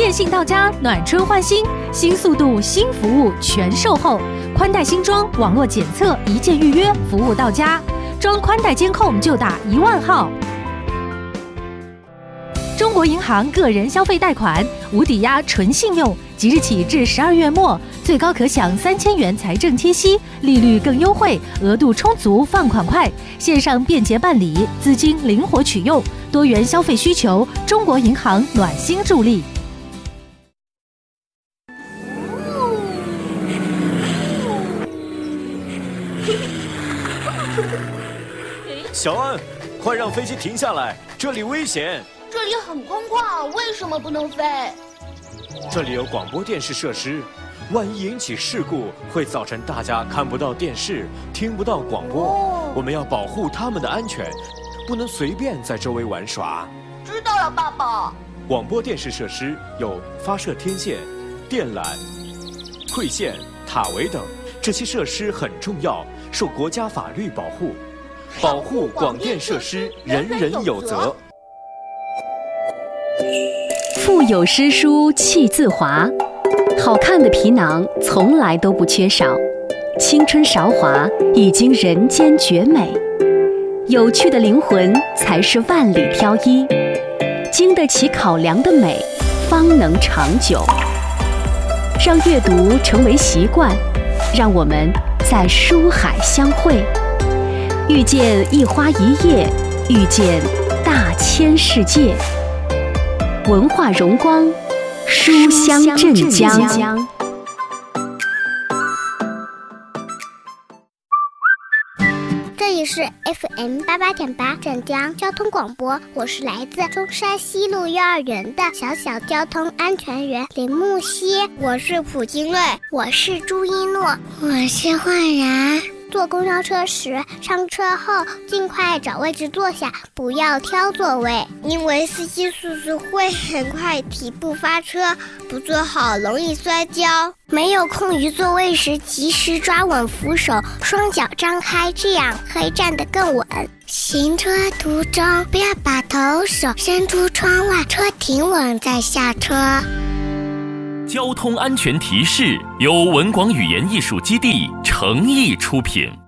电信到家，暖春换新，新速度、新服务全售后，宽带新装，网络检测，一键预约，服务到家。装宽带监控就打10000号。中国银行个人消费贷款无抵押纯信用，即日起至12月末，最高可享3000元财政贴息，利率更优惠，额度充足，放款快，线上便捷办理，资金灵活取用，多元消费需求，中国银行暖心助力。 小安，快让飞机停下来，这里危险。 这里很空旷，为什么不能飞？ 这里有广播电视设施，万一引起事故，会造成大家看不到电视，听不到广播。我们要保护他们的安全，不能随便在周围玩耍。 知道了，爸爸。 广播电视设施有发射天线、电缆、馈线、塔围等，这些设施很重要，受国家法律保护。保护广电设施，人人有责。 腹有诗书气自华，好看的皮囊从来都不缺少，青春韶华已经人间绝美，有趣的灵魂才是万里挑一，经得起考量的美方能长久。让阅读成为习惯，让我们在书海相会，遇见一花一叶，遇见大千世界。文化荣光，书香镇江。 这里是 FM88.8镇江交通广播，我是来自中山西路幼儿园的小小交通安全员林木希。 我是蒲金瑞， 我是朱一诺， 我是焕然。 坐公交车时，上车后尽快找位置坐下，不要挑座位， 因为司机速度会很快，提步发车，不坐好容易摔跤。 没有空余座位时，及时抓稳扶手，双脚张开，这样可以站得更稳。 行车途中不要把头手伸出窗外，车停稳再下车。 交通安全提示由文广语言艺术基地诚意出品。